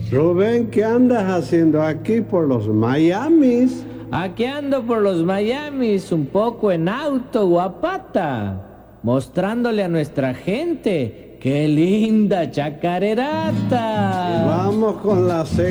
Rubén, ¿qué andas haciendo aquí por los Miamis? Aquí ando por los Miamis, un poco en auto, guapata, mostrándole a nuestra gente qué linda chacarerata. Vamos con la